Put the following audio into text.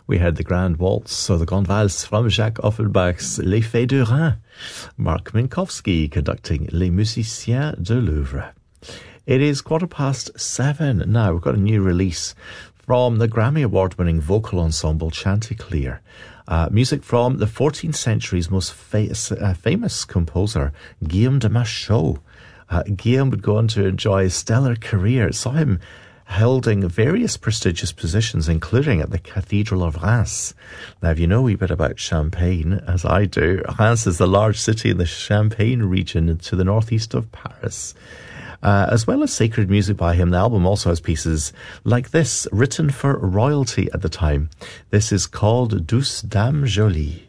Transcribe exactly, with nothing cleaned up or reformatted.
We heard the Grand Waltz, so the Grand Valse from Jacques Offenbach's Les Fées de Reims. Mark Minkowski conducting Les Musiciens de Louvre. It is quarter past seven now. We've got a new release from the Grammy Award-winning vocal ensemble Chanticleer. Uh, music from the fourteenth century's most fa- uh, famous composer, Guillaume de Machaut. Uh, Guillaume would go on to enjoy a stellar career. Saw him holding various prestigious positions, including at the Cathedral of Reims. Now, if you know a wee bit about Champagne, as I do, Reims is a large city in the Champagne region to the northeast of Paris. Uh, as well as sacred music by him, the album also has pieces like this, written for royalty at the time. This is called Douce Dame Jolie.